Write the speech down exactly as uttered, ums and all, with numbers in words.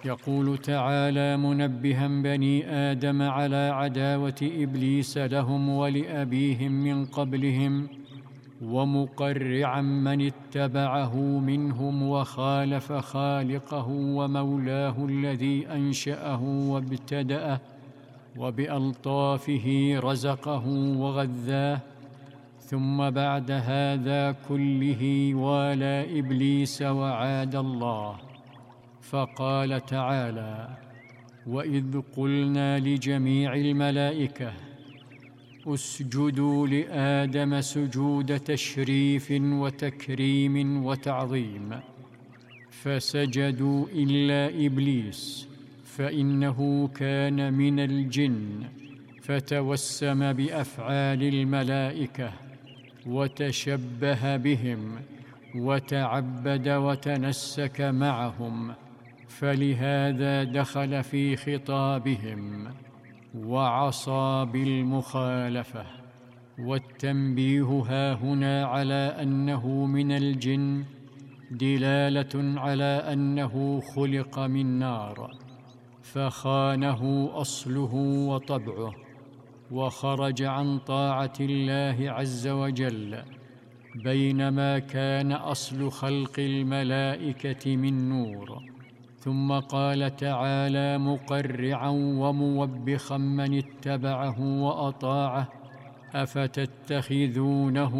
يقول تعالى منبها بني آدم على عداوة إبليس لهم ولأبيهم من قبلهم، ومقرعا من اتبعه منهم وخالف خالقه ومولاه الذي أنشأه وابتدأه، وبألطافه رزقه وغذاه. ثم بعد هذا كله والى إبليس وعاد الله، فقال تعالى: وإذ قلنا لجميع الملائكة اسجدوا لآدم سجود تشريف وتكريم وتعظيم، فسجدوا إلا إبليس فإنه كان من الجن، فتوسم بأفعال الملائكة وتشبه بهم وتعبد وتنسك معهم، فلهذا دخل في خطابهم وعصى بالمخالفة. والتنبيه هاهنا على أنه من الجن دلالة على أنه خلق من نار، فخانه أصله وطبعه، وخرج عن طاعة الله عز وجل، بينما كان أصل خلق الملائكة من نور. ثم قال تعالى مقرعا وموبخا من اتبعه وأطاعه: أفتتخذونه